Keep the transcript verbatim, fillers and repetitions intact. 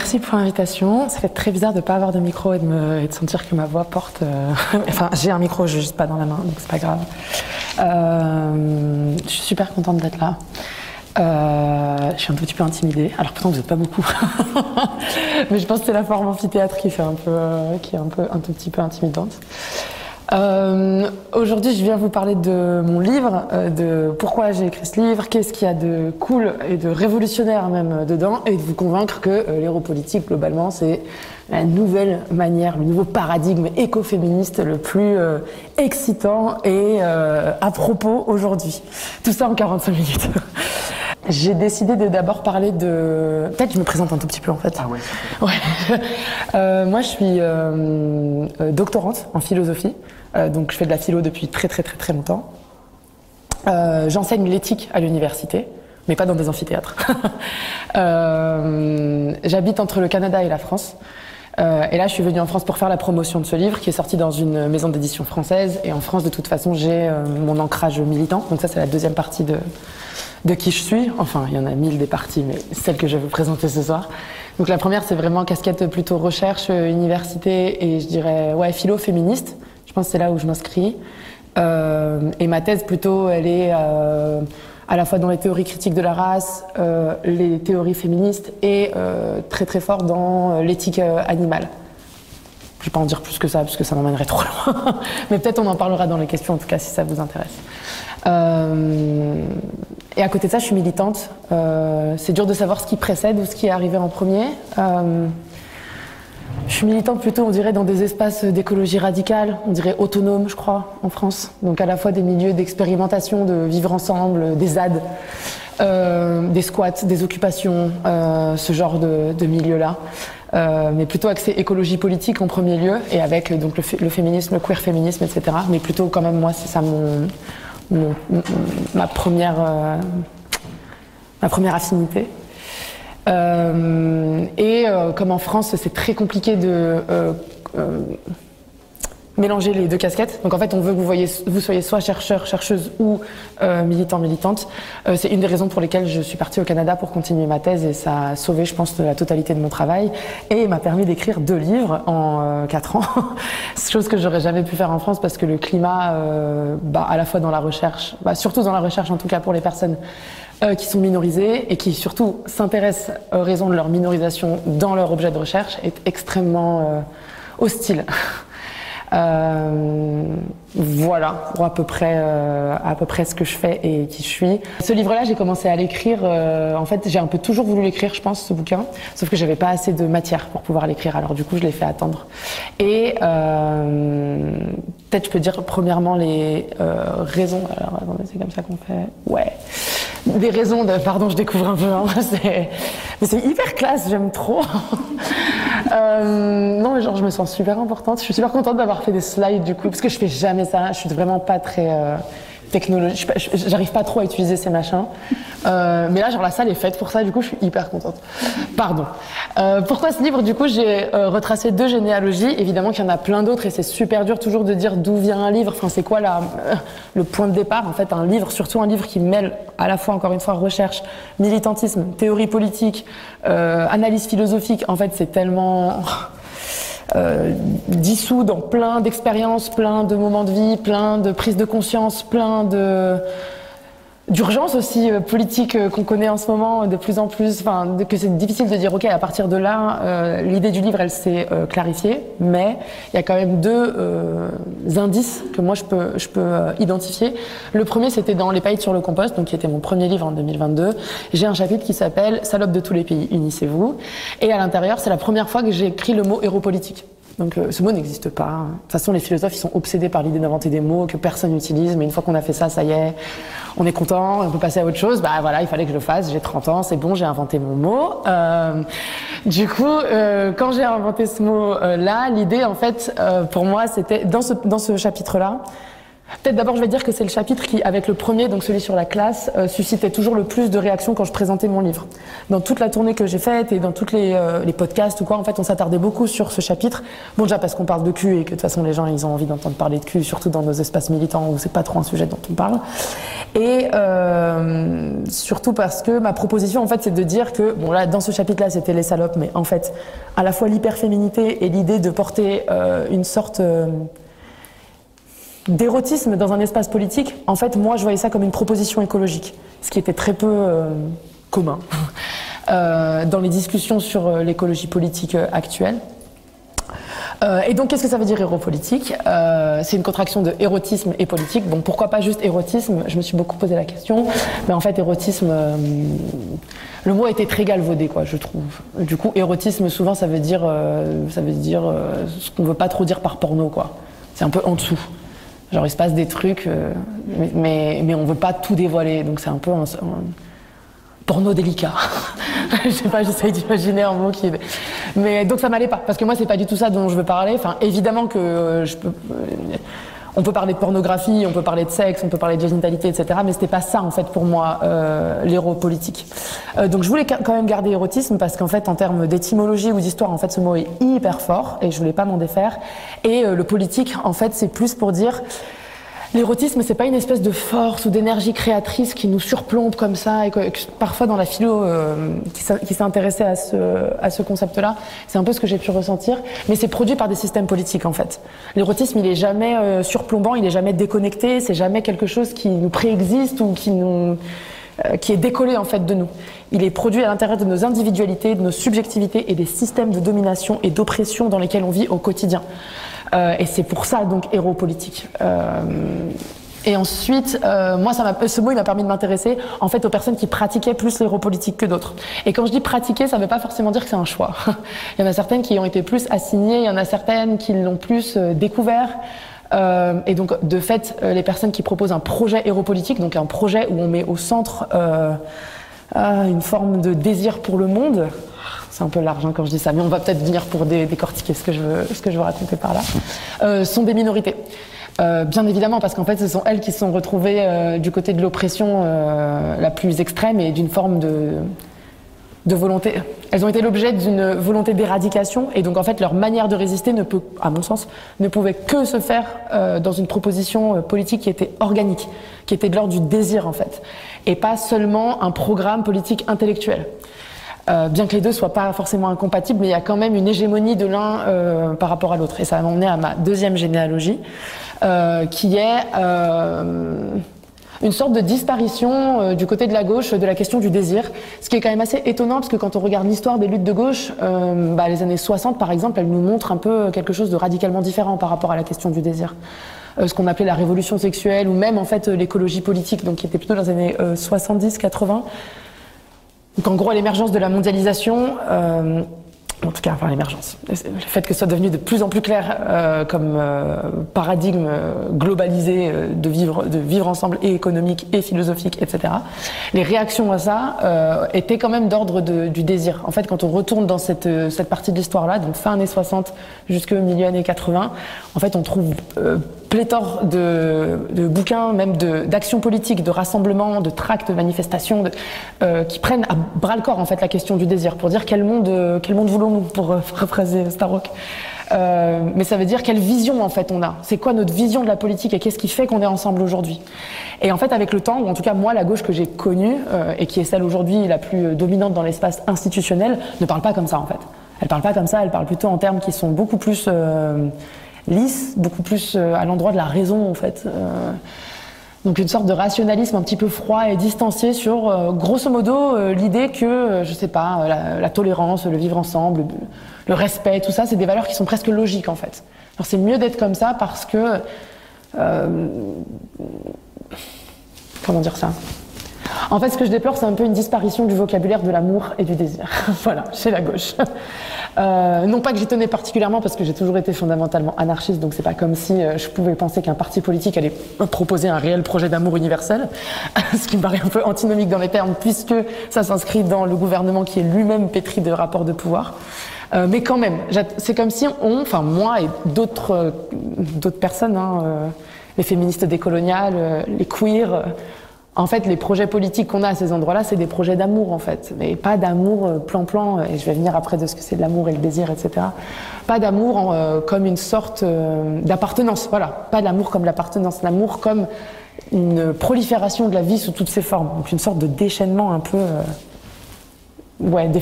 merci pour l'invitation. Ça fait très bizarre de ne pas avoir de micro et de, me, et de sentir que ma voix porte... Euh... enfin, j'ai un micro, je ne juste pas dans la main, donc c'est pas grave. Euh, je suis super contente d'être là. Euh, je suis un petit peu intimidée, alors pourtant vous n'êtes pas beaucoup. Mais je pense que c'est la forme amphithéâtre qui, fait un peu, euh, qui est un, peu, un tout petit peu intimidante. Euh, Aujourd'hui, je viens vous parler de mon livre, euh, de pourquoi j'ai écrit ce livre, qu'est-ce qu'il y a de cool et de révolutionnaire même dedans, et de vous convaincre que euh, l'héropolitique, globalement, c'est la nouvelle manière, le nouveau paradigme écoféministe le plus euh, excitant et euh, à propos aujourd'hui. Tout ça en quarante-cinq minutes. J'ai décidé de d'abord parler de... Peut-être que je me présente un tout petit peu en fait. Ah ouais. Ouais. euh, moi, je suis euh, doctorante en philosophie. Euh, donc je fais de la philo depuis très très très très longtemps. Euh, J'enseigne l'éthique à l'université, mais pas dans des amphithéâtres. euh, J'habite entre le Canada et la France. Euh, et là, je suis venue en France pour faire la promotion de ce livre qui est sorti dans une maison d'édition française. Et en France, de toute façon, j'ai euh, mon ancrage militant. Donc ça, c'est la deuxième partie de, de qui je suis. Enfin, il y en a mille des parties, mais celle que je vais vous présenter ce soir. Donc la première, c'est vraiment casquette plutôt recherche, université et je dirais ouais, philo féministe. Je pense que c'est là où je m'inscris. Euh, et ma thèse, plutôt, elle est euh, à la fois dans les théories critiques de la race, euh, les théories féministes et euh, très très fort dans l'éthique euh, animale. Je ne vais pas en dire plus que ça, parce que ça m'emmènerait trop loin. Mais peut-être on en parlera dans les questions, en tout cas, si ça vous intéresse. Euh, et à côté de ça, je suis militante. Euh, c'est dur de savoir ce qui précède ou ce qui est arrivé en premier. Euh, Je suis militante plutôt, on dirait, dans des espaces d'écologie radicale, on dirait autonomes, je crois, en France. Donc à la fois des milieux d'expérimentation, de vivre ensemble, des Z A D, euh, des squats, des occupations, euh, ce genre de, de milieu-là. Euh, mais plutôt axé écologie politique en premier lieu, et avec donc, le, le féminisme, le queer féminisme, et cetera. Mais plutôt quand même, moi, c'est ça mon, mon, ma, première, euh, ma première affinité. Euh, et euh, comme en France, c'est très compliqué de euh, euh, mélanger les deux casquettes. Donc en fait, on veut que vous, voyez, vous soyez soit chercheur, chercheuse ou euh, militant, militante. Euh, c'est une des raisons pour lesquelles je suis partie au Canada pour continuer ma thèse et ça a sauvé, je pense, la totalité de mon travail et m'a permis d'écrire deux livres en euh, quatre ans. Chose que j'aurais jamais pu faire en France parce que le climat, euh, bah, à la fois dans la recherche, bah, surtout dans la recherche en tout cas pour les personnes Euh, qui sont minorisés et qui surtout s'intéressent aux raisons de leur minorisation dans leur objet de recherche est extrêmement euh, hostile. euh, voilà pour à peu près euh, à peu près ce que je fais et qui je suis. Ce livre-là, j'ai commencé à l'écrire. Euh, en fait, j'ai un peu toujours voulu l'écrire, je pense, ce bouquin, sauf que j'avais pas assez de matière pour pouvoir l'écrire. Alors du coup, je l'ai fait attendre. Et euh, peut-être je peux dire premièrement les euh, raisons. Alors attendez, c'est comme ça qu'on fait. Ouais. Des raisons de... Pardon, je découvre un peu, hein, mais c'est hyper classe, j'aime trop. euh, non, mais genre, je me sens super importante. Je suis super contente d'avoir fait des slides, du coup, parce que je fais jamais ça. Je suis vraiment pas très euh, technologique. J'arrive pas trop à utiliser ces machins. Euh, mais là, genre, la salle est faite pour ça, du coup, je suis hyper contente. Pardon. Euh, pourquoi ce livre? Du coup, j'ai euh, retracé deux généalogies. Évidemment qu'il y en a plein d'autres et c'est super dur toujours de dire d'où vient un livre. Enfin, c'est quoi la, euh, le point de départ? En fait, un livre, surtout un livre qui mêle à la fois, encore une fois, recherche, militantisme, théorie politique, euh, analyse philosophique. En fait, c'est tellement euh, dissous dans plein d'expériences, plein de moments de vie, plein de prises de conscience, plein de... d'urgence aussi euh, politique euh, qu'on connaît en ce moment de plus en plus, enfin de, que c'est difficile de dire ok à partir de là euh, l'idée du livre elle s'est euh, clarifiée, mais il y a quand même deux euh, indices que moi je peux je peux euh, identifier. Le premier c'était dans Les pailles sur le compost, donc qui était mon premier livre en deux mille vingt-deux. J'ai un chapitre qui s'appelle Salope de tous les pays, unissez-vous, et à l'intérieur c'est la première fois que j'ai écrit le mot héropolitique. Donc euh, ce mot n'existe pas. De toute façon, les philosophes ils sont obsédés par l'idée d'inventer des mots que personne n'utilise, mais une fois qu'on a fait ça, ça y est, on est content, on peut passer à autre chose. Bah voilà, il fallait que je le fasse, j'ai trente ans, c'est bon, j'ai inventé mon mot. Euh, du coup, euh, quand j'ai inventé ce mot-là, l'idée en fait, euh, pour moi, c'était, dans ce, dans ce chapitre-là, Peut-être d'abord, je vais dire que c'est le chapitre qui, avec le premier, donc celui sur la classe, euh, suscitait toujours le plus de réactions quand je présentais mon livre. Dans toute la tournée que j'ai faite et dans tous les, euh, les podcasts ou quoi, en fait, on s'attardait beaucoup sur ce chapitre. Bon, déjà parce qu'on parle de cul et que de toute façon, les gens, ils ont envie d'entendre parler de cul, surtout dans nos espaces militants où c'est pas trop un sujet dont on parle. Et euh, surtout parce que ma proposition, en fait, c'est de dire que, bon, là, dans ce chapitre-là, c'était les salopes, mais en fait, à la fois l'hyperféminité et l'idée de porter euh, une sorte... Euh, d'érotisme dans un espace politique, en fait, moi, je voyais ça comme une proposition écologique, ce qui était très peu euh, commun euh, dans les discussions sur euh, l'écologie politique euh, actuelle. Euh, et donc, qu'est-ce que ça veut dire éropolitique? euh, C'est une contraction de érotisme et politique. Bon, pourquoi pas juste érotisme? Je me suis beaucoup posé la question. Mais en fait, érotisme, euh, le mot a été très galvaudé, quoi, je trouve. Du coup, érotisme, souvent, ça veut dire, euh, ça veut dire euh, ce qu'on veut pas trop dire par porno, quoi. C'est un peu en dessous. Genre, il se passe des trucs, euh, mais, mais, mais on veut pas tout dévoiler, donc c'est un peu un, un porno délicat. Je sais pas, j'essaye d'imaginer un mot qui... Mais donc ça m'allait pas, parce que moi, c'est pas du tout ça dont je veux parler. Enfin, évidemment que euh, je peux... Euh, on peut parler de pornographie, on peut parler de sexe, on peut parler de génitalité, et cetera. Mais c'était pas ça, en fait, pour moi, euh, l'éropolitique. Euh, donc je voulais quand même garder érotisme, parce qu'en fait, en termes d'étymologie ou d'histoire, en fait, ce mot est hyper fort, et je voulais pas m'en défaire. Et euh, le politique, en fait, c'est plus pour dire... L'érotisme, c'est pas une espèce de force ou d'énergie créatrice qui nous surplombe comme ça, et que, que parfois dans la philo euh, qui s'est intéressée à ce, à ce concept-là, c'est un peu ce que j'ai pu ressentir, mais c'est produit par des systèmes politiques en fait. L'érotisme, il est jamais euh, surplombant, il est jamais déconnecté, c'est jamais quelque chose qui nous préexiste ou qui nous... Euh, qui est décollé en fait de nous. Il est produit à l'intérieur de nos individualités, de nos subjectivités et des systèmes de domination et d'oppression dans lesquels on vit au quotidien. Euh, et c'est pour ça donc héropolitique. Euh, et ensuite, euh, moi, ça m'a, ce mot il m'a permis de m'intéresser en fait aux personnes qui pratiquaient plus l'héropolitique que d'autres. Et quand je dis pratiquer, ça ne veut pas forcément dire que c'est un choix. Il y en a certaines qui ont été plus assignées, il y en a certaines qui l'ont plus euh, découvert. Euh, et donc, de fait, euh, les personnes qui proposent un projet héropolitique, donc un projet où on met au centre euh, euh, une forme de désir pour le monde, c'est un peu large hein, quand je dis ça, mais on va peut-être venir pour dé décortiquer ce que je veux, ce que je veux raconter par là, euh, sont des minorités. Euh, bien évidemment, parce qu'en fait, ce sont elles qui se sont retrouvées euh, du côté de l'oppression euh, la plus extrême et d'une forme de... de volonté. Elles ont été l'objet d'une volonté d'éradication et donc en fait leur manière de résister ne peut, à mon sens, ne pouvait que se faire euh, dans une proposition euh, politique qui était organique, qui était de l'ordre du désir en fait, et pas seulement un programme politique intellectuel. Euh, bien que les deux soient pas forcément incompatibles, mais il y a quand même une hégémonie de l'un euh, par rapport à l'autre. Et ça m'a emmené à ma deuxième généalogie, euh, qui est euh, une sorte de disparition euh, du côté de la gauche de la question du désir, ce qui est quand même assez étonnant parce que quand on regarde l'histoire des luttes de gauche, euh, bah, les années soixante par exemple, elles nous montrent un peu quelque chose de radicalement différent par rapport à la question du désir. Euh, ce qu'on appelait la révolution sexuelle ou même en fait l'écologie politique, donc qui était plutôt dans les années euh, soixante-dix quatre-vingts. Donc en gros l'émergence de la mondialisation, euh, en tout cas enfin l'émergence, le fait que ce soit devenu de plus en plus clair euh, comme euh, paradigme globalisé euh, de vivre, de vivre ensemble et économique et philosophique, et cetera. Les réactions à ça euh, étaient quand même d'ordre du désir. En fait, quand on retourne dans cette, cette partie de l'histoire-là, donc fin années soixante jusqu'au milieu années quatre-vingts, en fait on trouve euh, pléthore de, de bouquins, même d'actions politiques, de rassemblements, de tracts, de manifestations, de, euh, qui prennent à bras le corps en fait la question du désir, pour dire quel monde, euh, quel monde voulons-nous, pour euh, paraphraser Starhawk. Euh, mais ça veut dire quelle vision en fait on a. C'est quoi notre vision de la politique et qu'est-ce qui fait qu'on est ensemble aujourd'hui. Et en fait avec le temps, ou en tout cas moi la gauche que j'ai connue euh, et qui est celle aujourd'hui la plus dominante dans l'espace institutionnel, ne parle pas comme ça en fait. Elle parle pas comme ça, elle parle plutôt en termes qui sont beaucoup plus euh, lisse, beaucoup plus à l'endroit de la raison en fait. Euh, donc une sorte de rationalisme un petit peu froid et distancié sur euh, grosso modo euh, l'idée que, euh, je sais pas, la, la tolérance, le vivre ensemble, le, le respect, tout ça, c'est des valeurs qui sont presque logiques en fait. Alors c'est mieux d'être comme ça parce que... Euh, comment dire ça ? En fait, ce que je déplore, c'est un peu une disparition du vocabulaire de l'amour et du désir. Voilà, chez la gauche. Euh, non pas que j'y tenais particulièrement, parce que j'ai toujours été fondamentalement anarchiste, donc c'est pas comme si euh, je pouvais penser qu'un parti politique allait proposer un réel projet d'amour universel, ce qui me paraît un peu antinomique dans les termes, puisque ça s'inscrit dans le gouvernement qui est lui-même pétri de rapports de pouvoir. Euh, mais quand même, c'est comme si on, enfin moi et d'autres euh, d'autres personnes, hein, euh, les féministes décoloniales, euh, les queers. Euh, en fait, les projets politiques qu'on a à ces endroits-là, c'est des projets d'amour, en fait. Mais pas d'amour euh, plan-plan, et je vais venir après de ce que c'est de l'amour et le désir, et cetera. Pas d'amour en, euh, comme une sorte euh, d'appartenance, voilà. Pas l'amour comme l'appartenance, l'amour comme une prolifération de la vie sous toutes ses formes. Donc une sorte de déchaînement un peu... Euh, ouais,